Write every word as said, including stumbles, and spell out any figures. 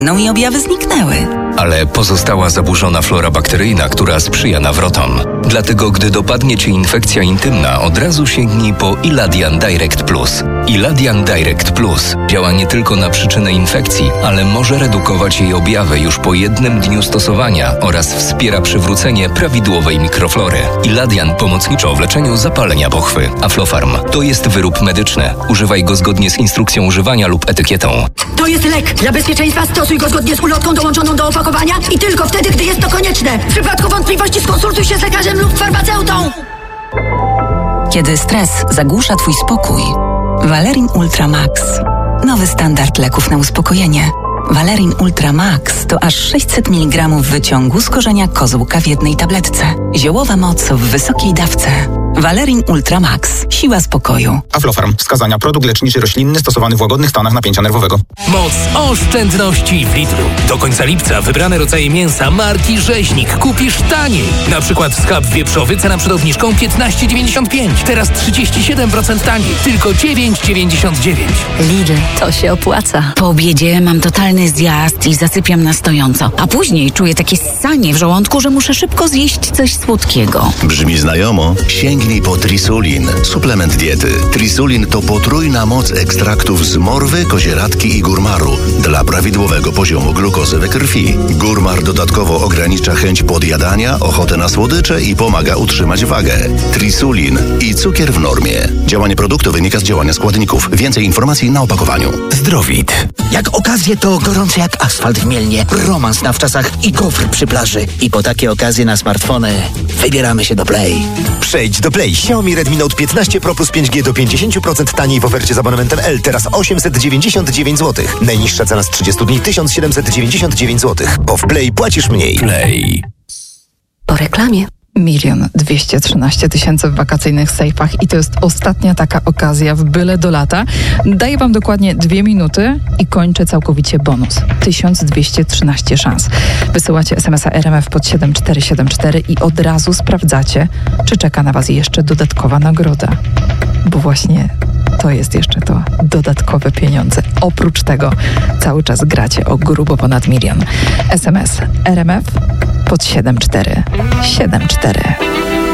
No i objawy zniknęły. Ale pozostała zaburzona flora bakteryjna, która sprzyja nawrotom. Dlatego, gdy dopadnie Cię infekcja intymna, od razu sięgnij po Iladian Direct Plus. Iladian Direct Plus działa nie tylko na przyczynę infekcji, ale może redukować jej objawy już po jednym dniu stosowania oraz wspiera przywrócenie prawidłowej mikroflory. Iladian pomocniczo w leczeniu zapalenia pochwy. Aflofarm to jest wyrób medyczny. Używaj go zgodnie z instrukcją używania lub etykietą. To jest lek. Dla bezpieczeństwa stosuj go zgodnie z ulotką dołączoną do opakowania i tylko wtedy, gdy jest to konieczne. W przypadku wątpliwości skonsultuj się z lekarzem lub farmaceutą. Kiedy stres zagłusza Twój spokój, Valerin Ultra Max. Nowy standard leków na uspokojenie. Valerin Ultra Max to aż sześćset miligramów wyciągu z korzenia kozłka w jednej tabletce. Ziołowa moc w wysokiej dawce. Valerin Ultra Max. Siła spokoju. Aflofarm. Wskazania. Produkt leczniczy roślinny stosowany w łagodnych stanach napięcia nerwowego. Moc oszczędności w Lidlu. Do końca lipca wybrane rodzaje mięsa marki Rzeźnik kupisz taniej. Na przykład schab wieprzowy, cena przed obniżką piętnaście dziewięćdziesiąt pięć. Teraz trzydzieści siedem procent taniej. Tylko dziewięć dziewięćdziesiąt dziewięć. Lidl, to się opłaca. Po obiedzie mam totalny zjazd i zasypiam na stojąco. A później czuję takie ssanie w żołądku, że muszę szybko zjeść coś słodkiego. Brzmi znajomo? Sięgnij po Trisulin. Suplement diety. Trisulin to potrójna moc ekstraktów z morwy, kozieradki i górmaru dla prawidłowego poziomu glukozy we krwi. Górmar dodatkowo ogranicza chęć podjadania, ochotę na słodycze i pomaga utrzymać wagę. Trisulin i cukier w normie. Działanie produktu wynika z działania składników. Więcej informacji na opakowaniu. Zdrowit. Jak okazje to gorące jak asfalt w Mielnie, romans na wczasach i gofr przy plaży. I po takie okazje na smartfony wybieramy się do Play. Przejdź do Play. Xiaomi Redmi Note piętnaście Pro plus pięć G do pięćdziesiąt procent taniej w ofercie z abonamentem L. Teraz osiemset dziewięćdziesiąt dziewięć złotych. Najniższa cena z trzydziestu dni tysiąc siedemset dziewięćdziesiąt dziewięć złotych. Bo w Play płacisz mniej. Play. Po reklamie. Milion dwieście trzynaście tysięcy w wakacyjnych sejfach i to jest ostatnia taka okazja w byle do lata. Daję wam dokładnie dwie minuty i kończę całkowicie bonus. tysiąc dwieście trzynaście szans. Wysyłacie es em es a R M F pod siedem cztery siedem cztery i od razu sprawdzacie, czy czeka na was jeszcze dodatkowa nagroda. Bo właśnie to jest jeszcze to dodatkowe pieniądze. Oprócz tego cały czas gracie o grubo ponad milion. es em es R M F pod siedem cztery siedem cztery.